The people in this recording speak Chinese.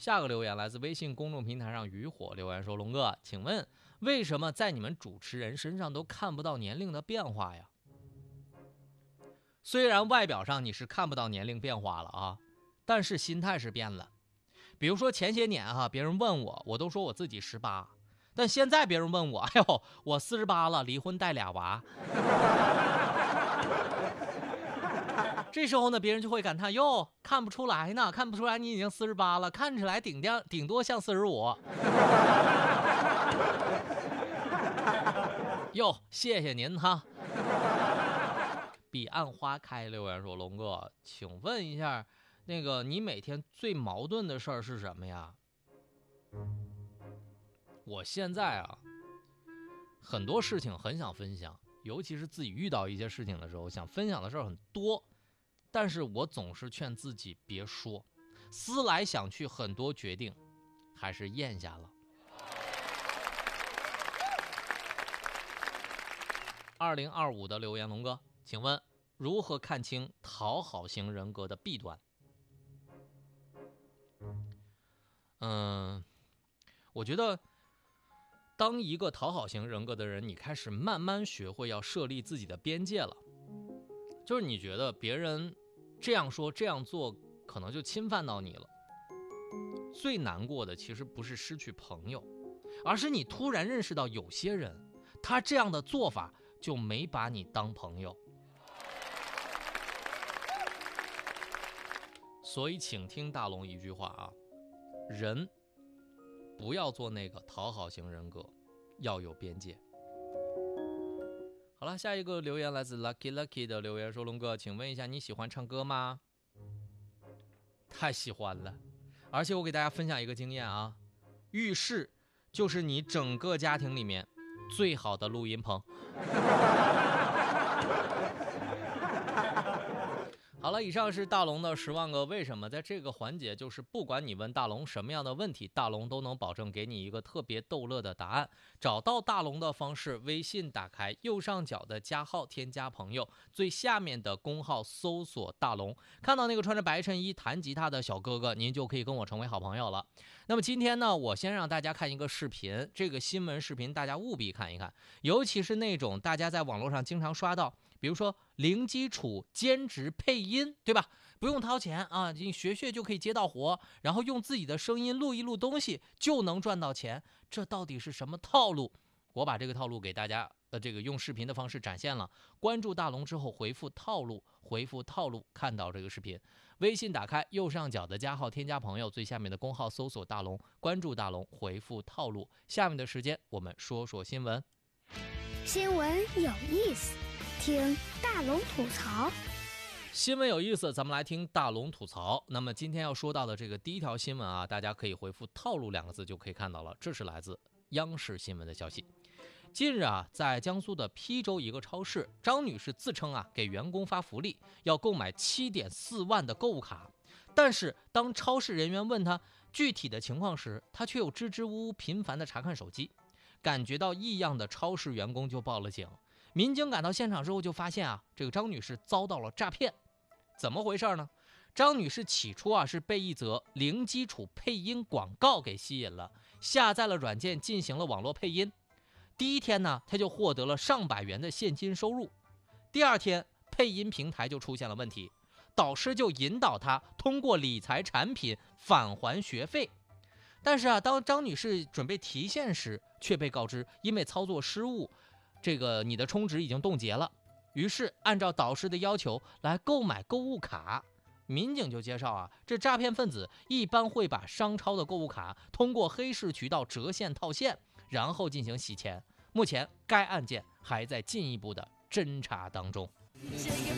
下个留言来自微信公众平台上渔火留言说：龙哥，请问为什么在你们主持人身上都看不到年龄的变化呀？虽然外表上你是看不到年龄变化了啊，但是心态是变了。比如说前些年别人问我都说我自己18，但现在别人问我，哎呦，我48了，离婚带2娃。这时候呢，别人就会感叹：哟，看不出来呢，看不出来你已经48了，看起来顶多像45。哟，谢谢您哈。彼岸花开留言说：龙哥，请问一下，那个你每天最矛盾的事儿是什么呀？我现在很多事情很想分享，尤其是自己遇到一些事情的时候，想分享的事儿很多，但是我总是劝自己别说，思来想去，很多决定还是咽下了。2025的留言，龙哥，请问如何看清讨好型人格的弊端？我觉得当一个讨好型人格的人，你开始慢慢学会要设立自己的边界了。就是你觉得别人这样说这样做可能就侵犯到你了。最难过的其实不是失去朋友，而是你突然认识到有些人他这样的做法就没把你当朋友。所以请听大龙一句话人不要做那个讨好型人格，要有边界。好了，下一个留言来自 Lucky 的留言说：龙哥，请问一下，你喜欢唱歌吗？太喜欢了，而且我给大家分享一个经验浴室就是你整个家庭里面最好的录音棚。好了，以上是大龙的10万个为什么。在这个环节，就是不管你问大龙什么样的问题，大龙都能保证给你一个特别逗乐的答案。找到大龙的方式：微信打开右上角的加号，添加朋友，最下面的公号搜索大龙，看到那个穿着白衬衣弹吉他的小哥哥，您就可以跟我成为好朋友了。那么今天呢，我先让大家看一个视频，这个新闻视频大家务必看一看，尤其是那种大家在网络上经常刷到，比如说零基础兼职配音，对吧？不用掏钱你学就可以接到活，然后用自己的声音录一录东西就能赚到钱，这到底是什么套路？我把这个套路给大家这个用视频的方式展现了。关注大龙之后回复套路，看到这个视频。微信打开右上角的加号，添加朋友，最下面的公号搜索大龙，关注大龙，回复套路。下面的时间我们说说新闻。 新闻有意思，听大龙吐槽。 新闻有意思，咱们来听大龙吐槽。那么今天要说到的这个第一条新闻大家可以回复套路2个字就可以看到了，这是来自央视新闻的消息。近日在江苏的邳州一个超市，张女士自称给员工发福利，要购买7.4万的购物卡。但是当超市人员问她具体的情况时，她却又支支吾吾频繁地查看手机。感觉到异样的超市员工就报了警。民警赶到现场之后就发现这个张女士遭到了诈骗。怎么回事呢？张女士起初是被一则零基础配音广告给吸引了，下载了软件进行了网络配音。第一天呢，她就获得了上百元的现金收入。第二天，配音平台就出现了问题，导师就引导她通过理财产品返还学费。但是当张女士准备提现时，却被告知因为操作失误，你的充值已经冻结了。于是按照导师的要求来购买购物卡。民警就介绍这诈骗分子一般会把商超的购物卡通过黑市渠道折现套现，然后进行洗钱。目前该案件还在进一步的侦查当中。